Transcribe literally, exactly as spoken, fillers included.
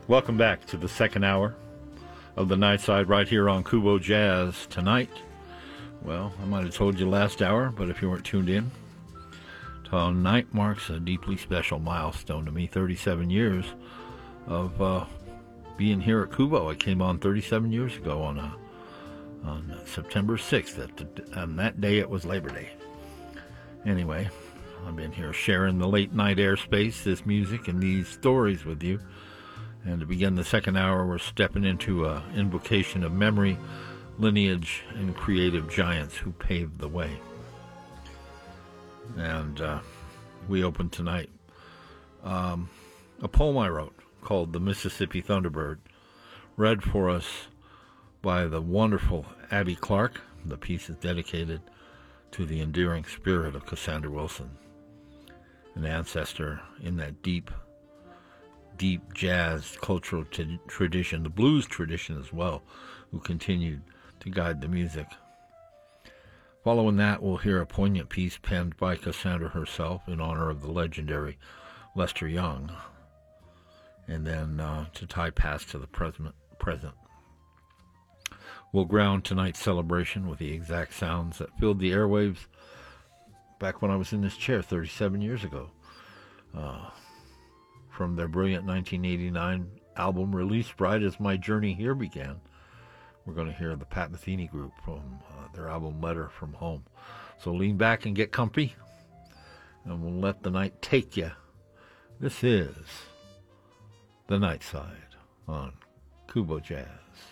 Welcome back to the second hour of the night side right here on Kubo Jazz tonight. Well, I might have told you last hour, but if you weren't tuned in, tonight marks a deeply special milestone to me. thirty-seven years of uh, being here at Kubo. I came on thirty-seven years ago on a, on September sixth. At the, on that day, it was Labor Day. Anyway, I've been here sharing the late night airspace, this music, and these stories with you. And to begin the second hour, we're stepping into an invocation of memory, lineage, and creative giants who paved the way. And uh, we open tonight um, a poem I wrote called The Mississippi Thunderbird, read for us by the wonderful Abby Clark. The piece is dedicated to the endearing spirit of Cassandra Wilson, an ancestor in that deep, deep jazz cultural t- tradition, the blues tradition as well, who continued to guide the music. Following that, we'll hear a poignant piece penned by Cassandra herself in honor of the legendary Lester Young, and then uh, to tie past to the present. present. We'll ground tonight's celebration with the exact sounds that filled the airwaves back when I was in this chair thirty-seven years ago. Uh, from their brilliant nineteen eighty-nine album released right as my journey here began, we're going to hear the Pat Metheny Group from uh, their album Letter from Home. So lean back and get comfy, and we'll let the night take you. This is The Night Side on Kubo Jazz.